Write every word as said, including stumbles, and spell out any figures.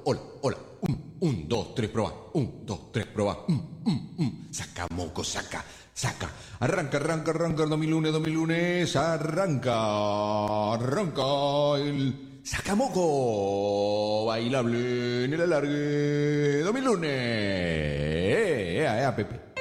hola, hola. Un, un, dos, tres, proba. Un, dos, tres, proba. Mm, mm, mm. Saca, moco, saca, saca. Arranca, arranca, arranca el domilunes, domilunes. Arranca, arranca el sacamoco bailable en el alargue. Domilunes. Eh, eh, eh, Pepe.